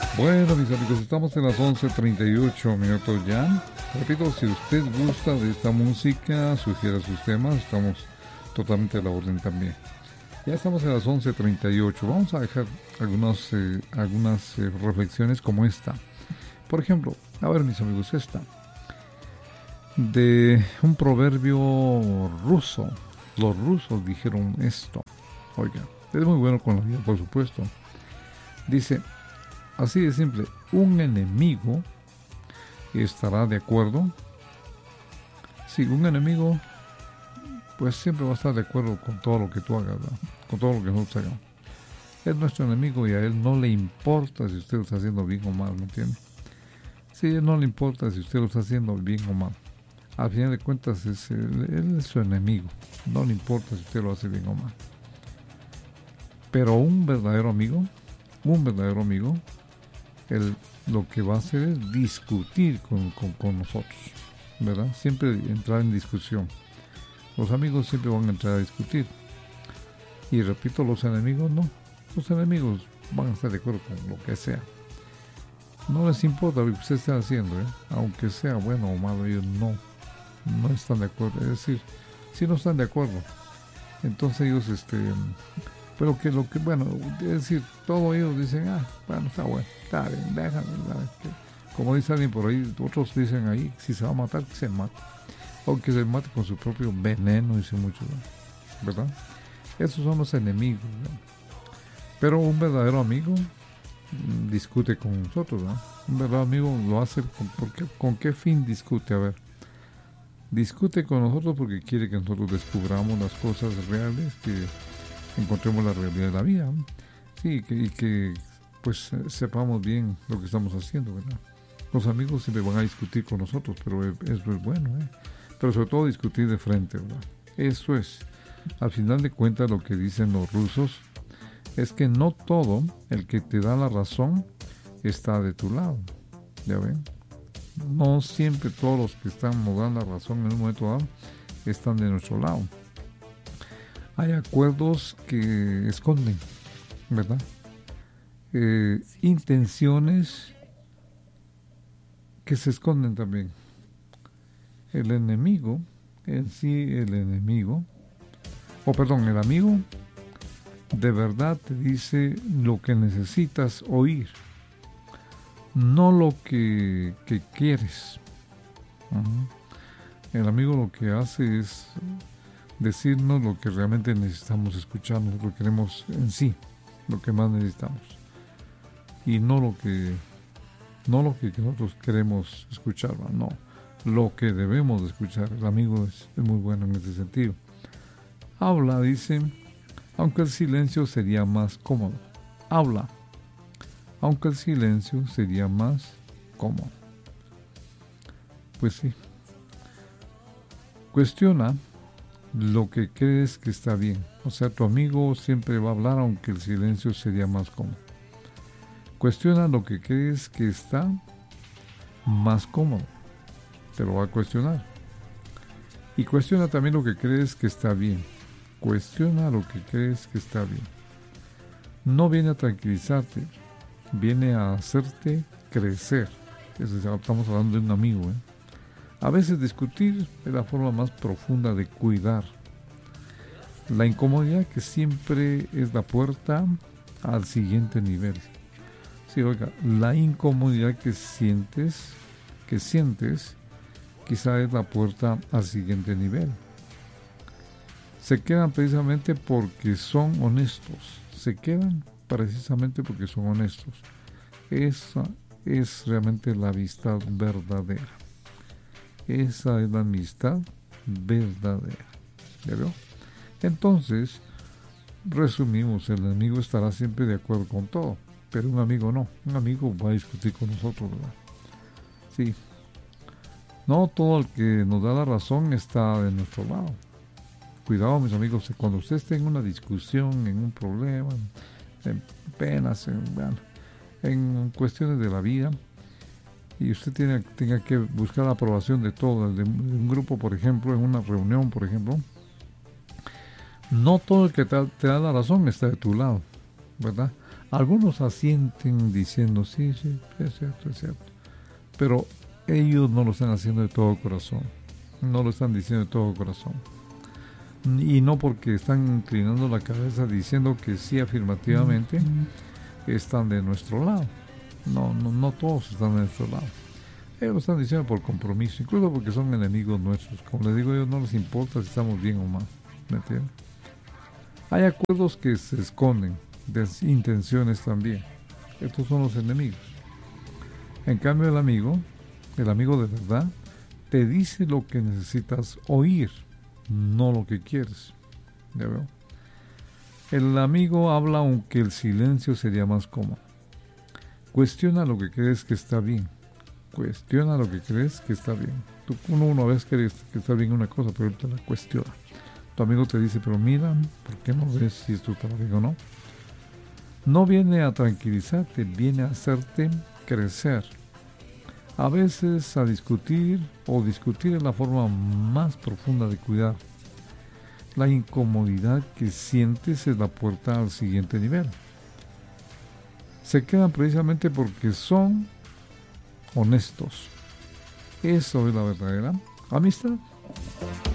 Bueno, mis amigos, estamos en las 11:38 minutos ya. Repito, si usted gusta de esta música, sugiera sus temas, estamos totalmente a la orden también. Ya estamos en las 11:38. Vamos a dejar algunas reflexiones como esta. Por ejemplo, a ver, mis amigos, esta. De un proverbio ruso. Los rusos dijeron esto. Oiga, es muy bueno con la vida, por supuesto. Dice, así de simple, un enemigo estará de acuerdo. Sí, un enemigo pues siempre va a estar de acuerdo con todo lo que tú hagas, ¿verdad? Con todo lo que nosotros hagamos. Es nuestro enemigo y a él no le importa si usted lo está haciendo bien o mal, ¿me entiende? Sí, a él no le importa si usted lo está haciendo bien o mal. Al final de cuentas, él es su enemigo. No le importa si usted lo hace bien o mal. Pero un verdadero amigo, él lo que va a hacer es discutir con nosotros, ¿verdad? Siempre entrar en discusión. Los amigos siempre van a entrar a discutir. Y repito, los enemigos no. Los enemigos van a estar de acuerdo con lo que sea. No les importa lo que usted esté haciendo, ¿eh? Aunque sea bueno o malo, ellos no están de acuerdo. Es decir, si no están de acuerdo, entonces ellos, pero bueno, es decir, todos ellos dicen, bueno, está bueno, está bien, déjame, como dice alguien por ahí, otros dicen ahí, si se va a matar, que se mate. O que se mate con su propio veneno, dicen muchos, ¿verdad? Esos son los enemigos, ¿no? Pero un verdadero amigo discute con nosotros, ¿no? Un verdadero amigo lo hace, ¿con qué fin discute? A ver, discute con nosotros porque quiere que nosotros descubramos las cosas reales, que encontremos la realidad de la vida, ¿no? Sí, y que pues sepamos bien lo que estamos haciendo, ¿verdad? Los amigos siempre van a discutir con nosotros, pero eso es bueno, ¿eh? Pero sobre todo discutir de frente, ¿verdad? Eso es. Al final de cuentas, lo que dicen los rusos es que no todo el que te da la razón está de tu lado. ¿Ya ven? No siempre todos los que nos dan la razón en un momento dado están de nuestro lado. Hay acuerdos que esconden, ¿verdad? Intenciones que se esconden también. El amigo, el amigo de verdad te dice lo que necesitas oír, no lo que quieres. El amigo lo que hace es decirnos lo que realmente necesitamos escuchar, lo que queremos en sí, lo que más necesitamos, y no lo que nosotros queremos escuchar, no, lo que debemos de escuchar. El amigo es muy bueno en ese sentido. Habla, dice, aunque el silencio sería más cómodo. Habla, aunque el silencio sería más cómodo. Pues sí. Cuestiona lo que crees que está bien. O sea, tu amigo siempre va a hablar aunque el silencio sería más cómodo. Cuestiona lo que crees que está más cómodo. Te lo va a cuestionar. Y cuestiona también lo que crees que está bien. Cuestiona lo que crees que está bien. No viene a tranquilizarte, viene a hacerte crecer. Estamos hablando de un amigo, ¿eh? A veces discutir es la forma más profunda de cuidar. La incomodidad que siempre es la puerta al siguiente nivel. Sí, oiga, la incomodidad que sientes, quizá es la puerta al siguiente nivel. Se quedan precisamente porque son honestos. Esa es realmente la amistad verdadera. Esa es la amistad verdadera. ¿Ya veo? Entonces, resumimos, el amigo estará siempre de acuerdo con todo, pero un amigo no. Un amigo va a discutir con nosotros, ¿verdad? Sí. No todo el que nos da la razón está de nuestro lado. Cuidado, mis amigos, cuando usted esté en una discusión, en un problema, en penas, en cuestiones de la vida, y usted tenga que buscar la aprobación de todos, de un grupo, por ejemplo, en una reunión, por ejemplo, no todo el que te da la razón está de tu lado, ¿verdad? Algunos asienten diciendo, sí, sí, es cierto, es cierto. Pero ellos no lo están haciendo de todo corazón. No lo están diciendo de todo corazón. Y no porque están inclinando la cabeza diciendo que sí afirmativamente están de nuestro lado. No todos están de nuestro lado. Ellos lo están diciendo por compromiso, incluso porque son enemigos nuestros. Como les digo, a ellos no les importa si estamos bien o mal. ¿Me entienden? Hay acuerdos que se esconden de intenciones también. Estos son los enemigos. En cambio, el amigo de verdad, te dice lo que necesitas oír, no lo que quieres. ¿Ya veo? El amigo habla aunque el silencio sería más cómodo. Cuestiona lo que crees que está bien. Cuestiona lo que crees que está bien. Uno una vez cree que está bien una cosa, pero él te la cuestiona. Tu amigo te dice, pero mira, ¿por qué no ves si esto está bien o no? No viene a tranquilizarte, viene a hacerte crecer. A veces a discutir, o discutir es la forma más profunda de cuidar. La incomodidad que sientes es la puerta al siguiente nivel. Se quedan precisamente porque son honestos. Eso es la verdadera amistad.